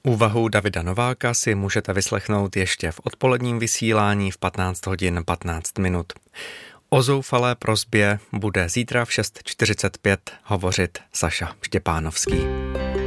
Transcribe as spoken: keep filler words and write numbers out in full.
Úvahu Davida Nováka si můžete vyslechnout ještě v odpoledním vysílání v patnáct hodin patnáct minut. O zoufalé prosbě bude zítra v šest čtyřicet pět hovořit Saša Štěpánovský.